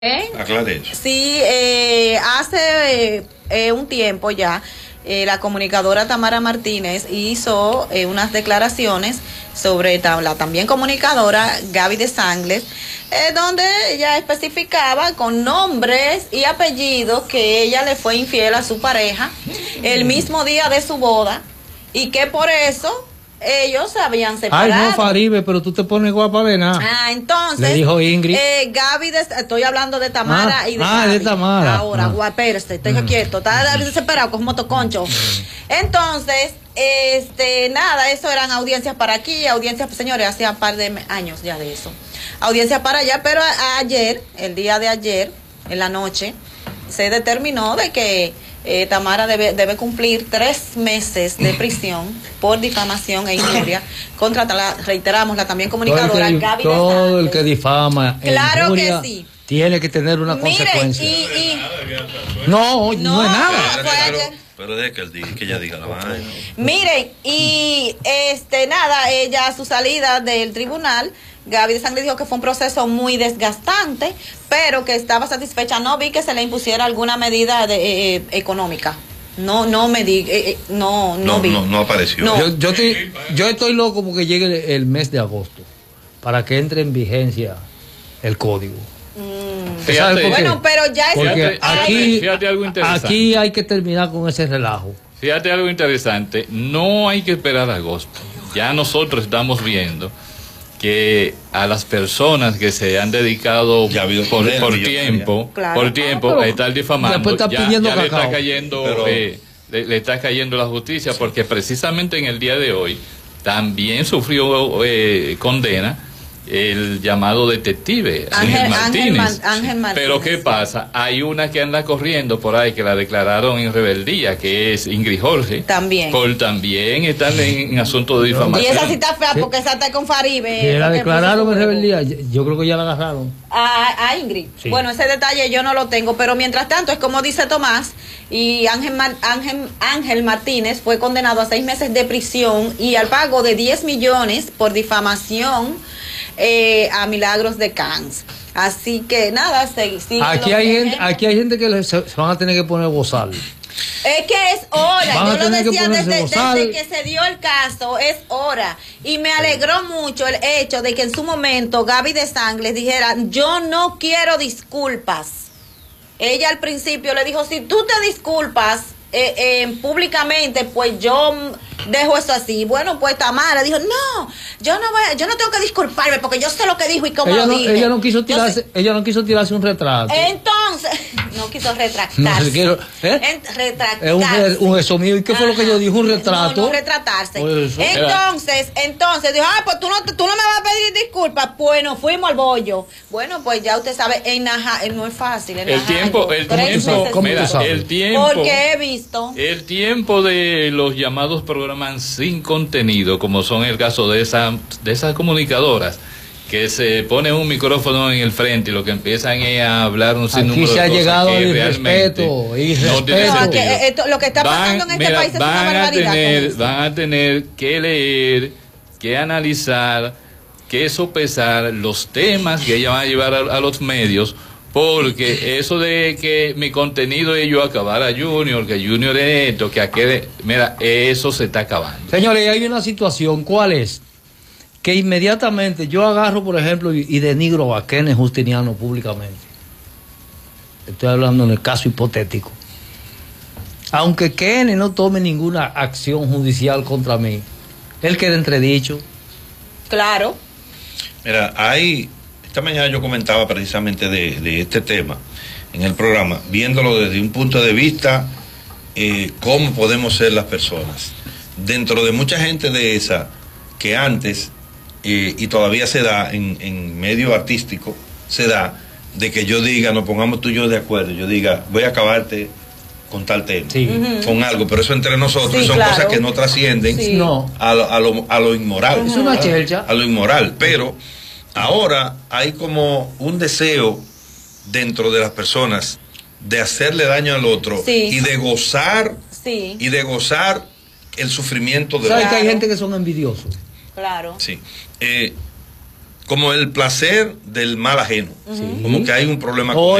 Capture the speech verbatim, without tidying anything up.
¿Eh? Aclare eso. Sí, eh, hace eh, un tiempo ya, eh, la comunicadora Tamara Martínez hizo eh, unas declaraciones sobre la también comunicadora Gaby de Sangles, eh, donde ella especificaba con nombres y apellidos que ella le fue infiel a su pareja el mismo día de su boda y que por eso ellos se habían separado. Ay, no, Faribe, pero tú te pones guapa de nada. Ah, entonces. Le dijo Ingrid. Eh, Gaby, de, estoy hablando de Tamara ah, y de Ah, Gaby. de Tamara. Ahora, ah. guapérese, estoy mm. quieto. Está mm. desesperado, con motoconcho. Mm. Entonces, este, nada, eso eran audiencias para aquí, audiencias, señores, hacía un par de años ya de eso. Audiencias para allá, pero a, a ayer, el día de ayer, en la noche, se determinó de que Eh, Tamara debe, debe cumplir tres meses de prisión por difamación e injuria contra, la, reiteramos, la también comunicadora todo Gaby de Sangles. Todo el que difama e claro injuria que sí. tiene que tener una Mire, consecuencia. Y, y, no, no, no es nada. Fue pero, ayer. pero de que, él diga, que ella diga la vaina. Miren, y este nada, ella a su salida del tribunal, Gaby de Sangles dijo que fue un proceso muy desgastante, pero que estaba satisfecha. No vi que se le impusiera alguna medida de, eh, económica. No, no me di, eh, no, no, no vi. No, no apareció. No. Yo, yo, estoy, yo estoy loco porque llegue el, el mes de agosto para que entre en vigencia el código. Mm. Fíjate, bueno, pero ya es porque aquí, fíjate algo interesante. Aquí hay que terminar con ese relajo. Fíjate algo interesante. No hay que esperar a agosto. Ya nosotros estamos viendo que a las personas que se han dedicado por, por tiempo, claro. por tiempo ah, a estar difamando, está ya, ya le cacao. está cayendo, pero, eh, le, le está cayendo la justicia, sí. Porque precisamente en el día de hoy también sufrió eh, condena el llamado detective Ángel, Ángel Martínez. Ángel, Ángel Martínez. Pero ¿qué pasa? Hay una que anda corriendo por ahí que la declararon en rebeldía, que es Ingrid Jorge. También. Por también están en, en asunto de difamación. Y esa sí está fea porque esa está con Faribe. Que la declararon en rebeldía, yo creo que ya la agarraron. A, a Ingrid. Sí. Bueno, ese detalle yo no lo tengo, pero mientras tanto es como dice Tomás, y Ángel, Mar, Ángel, Ángel Martínez fue condenado a seis meses de prisión y al pago de diez millones por difamación eh, a Milagros de Cans. Así que nada, se, sigue aquí, hay gente, aquí hay gente que les, se van a tener que poner bozal. Es que es hora, van yo lo decía desde, desde que se dio el caso, es hora. Y me alegró mucho el hecho de que en su momento Gaby de Sangles dijera, yo no quiero disculpas. Ella al principio le dijo, si tú te disculpas eh, eh, públicamente, pues yo dejo eso así. Bueno, pues Tamara dijo, no, yo no voy, yo no tengo que disculparme porque yo sé lo que dijo y cómo ella lo no, dije. Ella no quiso tirarse, ella no quiso tirarse un retrato. Entonces, no quiso retractarse. No, quiero, ¿eh? En, retractarse. Es un, un eso mío. ¿Y qué fue Ajá. lo que yo dije? Un retrato. No, no retratarse. Entonces, entonces dijo, ah, pues tú no, tú no me vas a pedir disculpas. Bueno, fuimos al bollo. Bueno, pues ya usted sabe, en Naja, no es fácil. En el Naja, tiempo, el tiempo, mira, el tiempo. Porque he visto. El tiempo de los llamados programas sin contenido, como son el caso de esa, de esas comunicadoras que se pone un micrófono en el frente y lo que empiezan es a hablar un sinnúmero de cosas. Aquí se ha llegado que el respeto, irrespeto. No, que esto, lo que está pasando van, en este mira, país es una barbaridad. A tener, van a tener que leer, que analizar, que sopesar los temas que ella va a llevar a, a los medios, porque eso de que mi contenido es yo acabar a Junior, que Junior es esto, que aquel, mira, eso se está acabando. Señores, hay una situación, ¿cuál es? Que inmediatamente yo agarro, por ejemplo, y, y denigro a Kenneth Justiniano públicamente. Estoy hablando en el caso hipotético. Aunque Kenneth no tome ninguna acción judicial contra mí, él queda entredicho. Claro. Mira, hay... Esta mañana yo comentaba precisamente de, de este tema en el programa, viéndolo desde un punto de vista, eh, cómo podemos ser las personas. Dentro de mucha gente de esa, que antes, eh, y todavía se da en, en medio artístico, se da de que yo diga, nos pongamos tú y yo de acuerdo, yo diga, voy a acabarte con tal tema, sí. uh-huh. con algo, pero eso entre nosotros sí, son claro. cosas que no trascienden sí. no. a, lo, a, lo, a lo inmoral. Es una chelcha. A lo inmoral, pero... Ahora hay como un deseo dentro de las personas de hacerle daño al otro sí. y de gozar sí. y de gozar el sufrimiento de ¿Sabes otro. que hay gente que son envidiosos? Claro. Sí. Eh, como el placer del mal ajeno. Sí. Como que hay un problema con